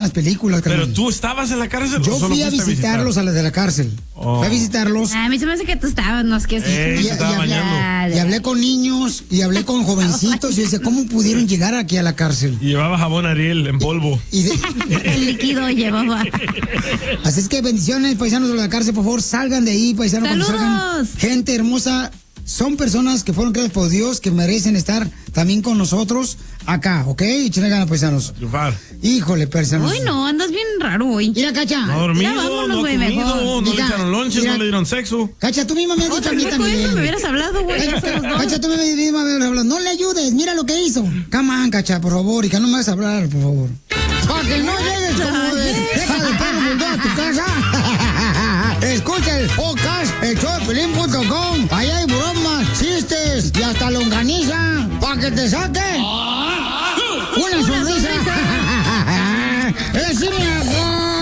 las películas, carnal. ¿Pero tú estabas en la cárcel? Yo fui a visitarlos a las de la cárcel. Fui a visitarlos. A mí se me hace que tú estabas, no es que sí. Y hablé con niños, y hablé con jovencitos, y decía, ¿cómo pudieron llegar aquí a la cárcel? Y llevaba jabón Ariel en polvo. El líquido llevaba. Así es que bendiciones, paisanos de la cárcel, por favor, salgan de ahí, paisanos. ¡Saludos! Gente hermosa, son personas que fueron creadas por Dios, que merecen estar también con nosotros acá, ¿ok? Échenle ganas, paisanos. Híjole, paisanos. Uy, no, andas bien raro hoy. Mira, Cacha. No dormido, vámonos, no güey, comido, mejor. no le echaron lonches, no le dieron sexo. Cacha, tú misma me has dicho a mí también. Eso me hubieras hablado, güey. Cacha, tú misma me hubieras hablado. No le ayudes, mira lo que hizo. Come on, Cacha, por favor, y que no me hagas hablar, por favor. Para que no llegues como de deja de perro bulldog a tu casa. Escucha el podcast, elshowdepiolín.com. Allá hay bromas, chistes y hasta longaniza. Para que te saque una sonrisa. ¡Decime